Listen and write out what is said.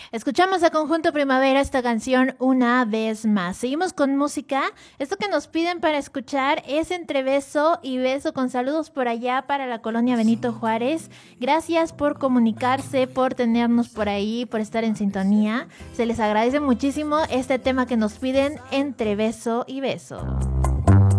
Escuchamos a Conjunto Primavera esta canción una vez más. Seguimos con música. Esto que nos piden para escuchar es Entre Beso y Beso, con saludos por allá para la colonia Benito Juárez. Gracias por comunicarse, por tenernos por ahí, por estar en sintonía. Se les agradece muchísimo este tema que nos piden, Entre Beso y Beso.